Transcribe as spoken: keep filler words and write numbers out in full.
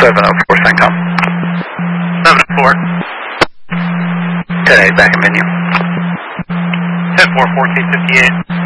seven oh four, CENTCOM. seven oh four. ten eight, back in menu. ten four four, K fifty-eight.